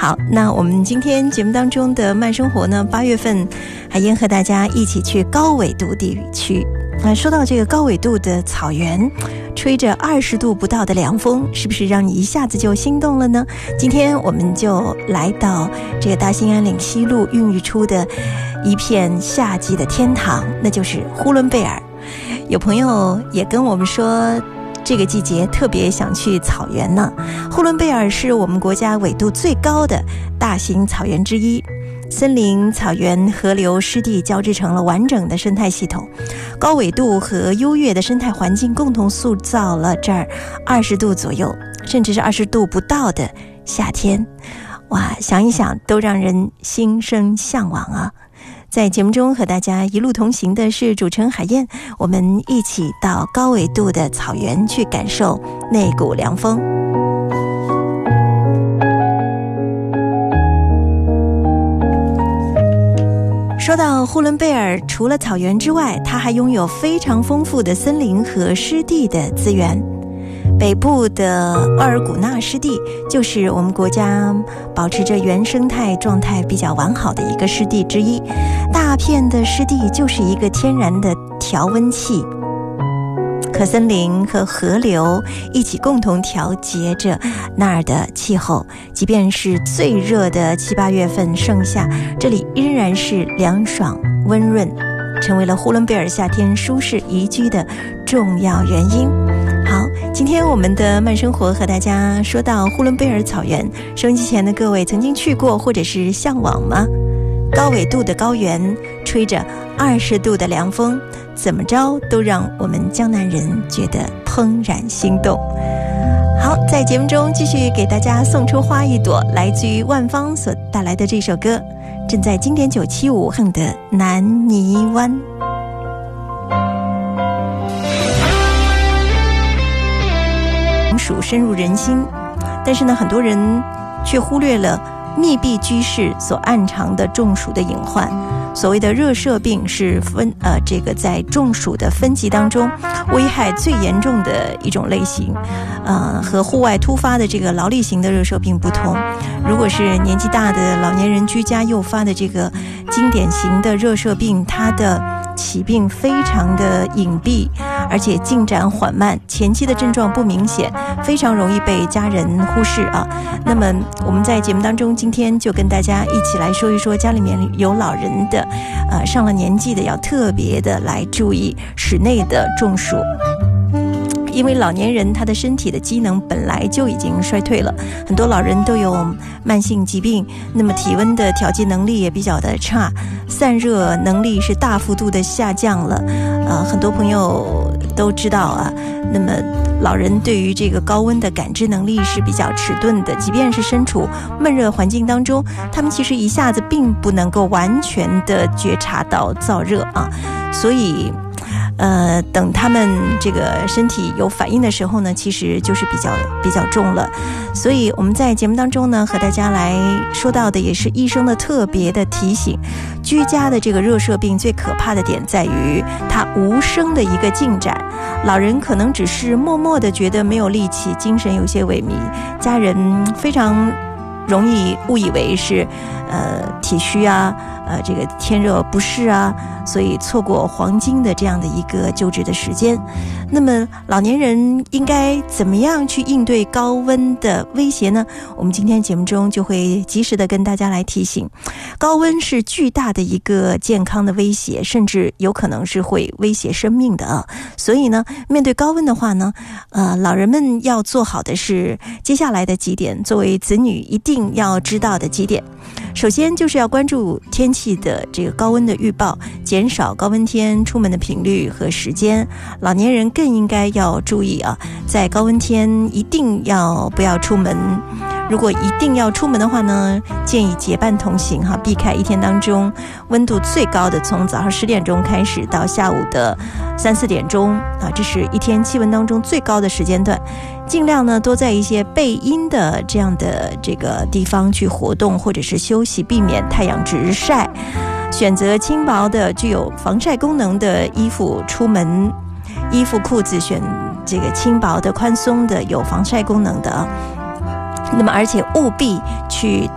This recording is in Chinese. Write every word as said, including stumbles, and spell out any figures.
好，那我们今天节目当中的慢生活呢，八月份海燕和大家一起去高纬度地区。那说到这个高纬度的草原，吹着二十度不到的凉风，是不是让你一下子就心动了呢？今天我们就来到这个大兴安岭西路孕育出的一片夏季的天堂，那就是呼伦贝尔。有朋友也跟我们说，这个季节特别想去草原呢。呼伦贝尔是我们国家纬度最高的大型草原之一，森林、草原、河流、湿地交织成了完整的生态系统。高纬度和优越的生态环境共同塑造了这儿二十度左右，甚至是二十度不到的夏天。哇，想一想都让人心生向往啊！在节目中和大家一路同行的是主持人海燕，我们一起到高纬度的草原去感受那股凉风。说到呼伦贝尔，除了草原之外，它还拥有非常丰富的森林和湿地的资源。北部的额尔古纳湿地就是我们国家保持着原生态状态比较完好的一个湿地之一，大片的湿地就是一个天然的调温器，可森林和河流一起共同调节着那儿的气候，即便是最热的七八月份盛夏，这里仍然是凉爽温润，成为了呼伦贝尔夏天舒适宜居的重要原因。好，今天我们的慢生活和大家说到呼伦贝尔草原，收音机前的各位曾经去过或者是向往吗？高纬度的高原，吹着二十度的凉风，怎么着都让我们江南人觉得怦然心动。好，在节目中继续给大家送出花一朵，来自于万芳所带来的这首歌，正在经典九七五哼的《南泥湾》。属深入人心，但是呢，很多人却忽略了密闭居室所暗藏的中暑的隐患。所谓的热射病是分呃这个在中暑的分级当中危害最严重的一种类型，呃和户外突发的这个劳力型的热射病不同。如果是年纪大的老年人居家诱发的这个经典型的热射病，它的起病非常的隐蔽，而且进展缓慢，前期的症状不明显，非常容易被家人忽视啊。那么我们在节目当中今天就跟大家一起来说一说，家里面有老人的呃上了年纪的要特别的来注意室内的中暑。因为老年人他的身体的机能本来就已经衰退了，很多老人都有慢性疾病，那么体温的调节能力也比较的差，散热能力是大幅度的下降了。呃，很多朋友都知道啊，那么老人对于这个高温的感知能力是比较迟钝的，即便是身处闷热环境当中，他们其实一下子并不能够完全的觉察到燥热啊，所以呃，等他们这个身体有反应的时候呢，其实就是比较比较重了。所以我们在节目当中呢，和大家来说到的也是医生的特别的提醒，居家的这个热射病最可怕的点在于它无声的一个进展，老人可能只是默默的觉得没有力气，精神有些萎靡，家人非常容易误以为是呃体虚啊，呃这个天热不适啊，所以错过黄金的这样的一个救治的时间。那么老年人应该怎么样去应对高温的威胁呢？我们今天节目中就会及时的跟大家来提醒，高温是巨大的一个健康的威胁，甚至有可能是会威胁生命的啊。所以呢，面对高温的话呢，呃，老人们要做好的是接下来的几点，作为子女一定要知道的几点。首先就是要关注天气的这个高温的预报，减少高温天出门的频率和时间。老年人更应该要注意啊，在高温天一定要不要出门。如果一定要出门的话呢，建议结伴同行哈，避开一天当中温度最高的，从早上十点钟开始到下午的三四点钟啊，这是一天气温当中最高的时间段。尽量呢多在一些背阴的这样的这个地方去活动或者是休息，避免太阳直晒。选择轻薄的具有防晒功能的衣服出门，衣服裤子选这个轻薄的宽松的有防晒功能的。那么而且务必去